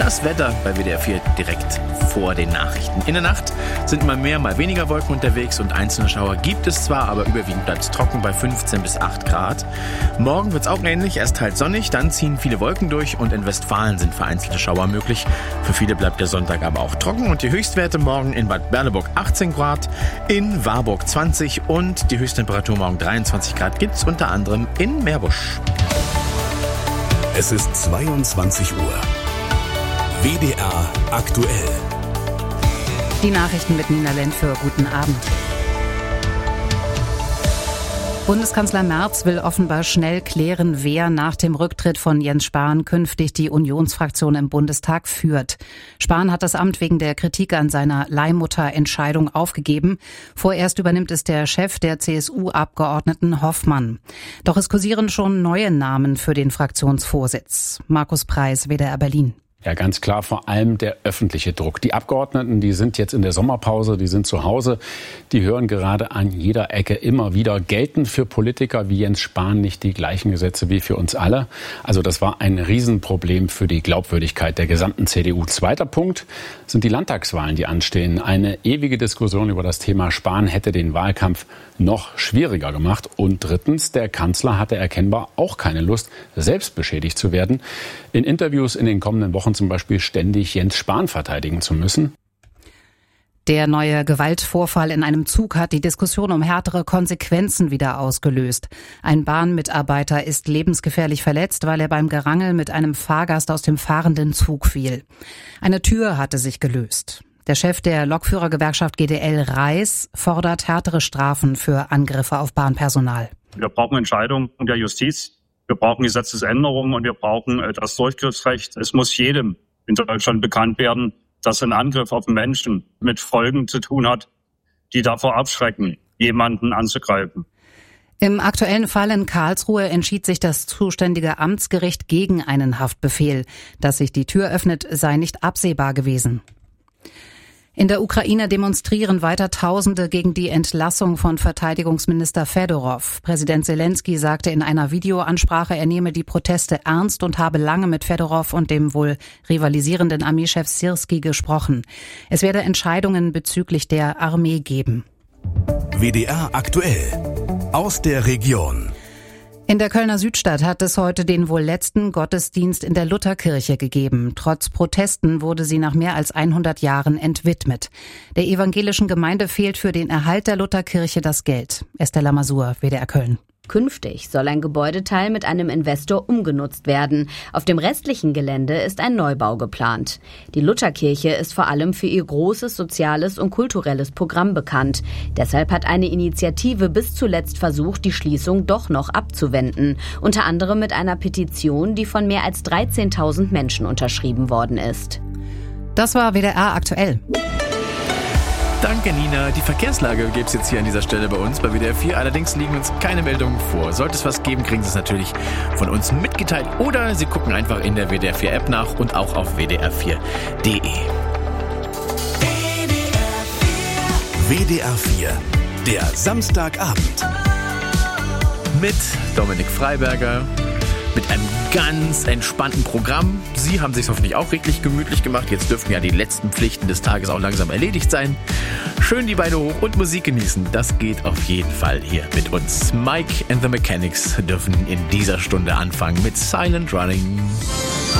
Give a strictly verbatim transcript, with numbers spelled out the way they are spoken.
Das Wetter bei W D R vier direkt vor den Nachrichten. In der Nacht sind mal mehr, mal weniger Wolken unterwegs und einzelne Schauer gibt es zwar, aber überwiegend bleibt es trocken bei fünfzehn bis acht Grad. Morgen wird es auch ähnlich, erst teils sonnig, dann ziehen viele Wolken durch und in Westfalen sind vereinzelte Schauer möglich. Für viele bleibt der Sonntag aber auch trocken und die Höchstwerte morgen in Bad Berleburg achtzehn Grad, in Warburg zwanzig und die Höchsttemperatur morgen dreiundzwanzig Grad gibt es unter anderem in Meerbusch. Es ist zweiundzwanzig Uhr. W D R aktuell. Die Nachrichten mit Nina Lentföhr. Guten Abend. Bundeskanzler Merz will offenbar schnell klären, wer nach dem Rücktritt von Jens Spahn künftig die Unionsfraktion im Bundestag führt. Spahn hat das Amt wegen der Kritik an seiner Leihmutter-Entscheidung aufgegeben. Vorerst übernimmt es der Chef der C S U-Abgeordneten Hoffmann. Doch es kursieren schon neue Namen für den Fraktionsvorsitz. Markus Preis, W D R Berlin. Ja, ganz klar, vor allem der öffentliche Druck. Die Abgeordneten, die sind jetzt in der Sommerpause, die sind zu Hause, die hören gerade an jeder Ecke immer wieder, gelten für Politiker wie Jens Spahn nicht die gleichen Gesetze wie für uns alle? Also das war ein Riesenproblem für die Glaubwürdigkeit der gesamten C D U. Zweiter Punkt sind die Landtagswahlen, die anstehen. Eine ewige Diskussion über das Thema Spahn hätte den Wahlkampf noch schwieriger gemacht. Und drittens, der Kanzler hatte erkennbar auch keine Lust, selbst beschädigt zu werden. In Interviews in den kommenden Wochen zum Beispiel ständig Jens Spahn verteidigen zu müssen. Der neue Gewaltvorfall in einem Zug hat die Diskussion um härtere Konsequenzen wieder ausgelöst. Ein Bahnmitarbeiter ist lebensgefährlich verletzt, weil er beim Gerangel mit einem Fahrgast aus dem fahrenden Zug fiel. Eine Tür hatte sich gelöst. Der Chef der Lokführergewerkschaft G D L, Reis, fordert härtere Strafen für Angriffe auf Bahnpersonal. Wir brauchen Entscheidungen der Justiz. Wir brauchen Gesetzesänderungen und wir brauchen das Durchgriffsrecht. Es muss jedem in Deutschland bekannt werden, dass ein Angriff auf Menschen mit Folgen zu tun hat, die davor abschrecken, jemanden anzugreifen. Im aktuellen Fall in Karlsruhe entschied sich das zuständige Amtsgericht gegen einen Haftbefehl. Dass sich die Tür öffnet, sei nicht absehbar gewesen. In der Ukraine demonstrieren weiter Tausende gegen die Entlassung von Verteidigungsminister Fedorov. Präsident Selenskyj sagte in einer Videoansprache, er nehme die Proteste ernst und habe lange mit Fedorov und dem wohl rivalisierenden Armeechef Syrskij gesprochen. Es werde Entscheidungen bezüglich der Armee geben. W D R aktuell. Aus der Region. In der Kölner Südstadt hat es heute den wohl letzten Gottesdienst in der Lutherkirche gegeben. Trotz Protesten wurde sie nach mehr als hundert Jahren entwidmet. Der evangelischen Gemeinde fehlt für den Erhalt der Lutherkirche das Geld. Estella Masur, W D R Köln. Künftig soll ein Gebäudeteil mit einem Investor umgenutzt werden. Auf dem restlichen Gelände ist ein Neubau geplant. Die Lutherkirche ist vor allem für ihr großes soziales und kulturelles Programm bekannt. Deshalb hat eine Initiative bis zuletzt versucht, die Schließung doch noch abzuwenden. Unter anderem mit einer Petition, die von mehr als dreizehntausend Menschen unterschrieben worden ist. Das war W D R aktuell. Danke, Nina. Die Verkehrslage gibt es jetzt hier an dieser Stelle bei uns bei W D R vier. Allerdings liegen uns keine Meldungen vor. Sollte es was geben, kriegen Sie es natürlich von uns mitgeteilt. Oder Sie gucken einfach in der W D R vier App nach und auch auf w d r vier punkt d e. W D R vier, der Samstagabend. Mit Dominik Freiberger. Mit einem ganz entspannten Programm. Sie haben sich hoffentlich auch wirklich gemütlich gemacht. Jetzt dürfen ja die letzten Pflichten des Tages auch langsam erledigt sein. Schön die Beine hoch und Musik genießen. Das geht auf jeden Fall hier mit uns. Mike and the Mechanics dürfen in dieser Stunde anfangen mit Silent Running.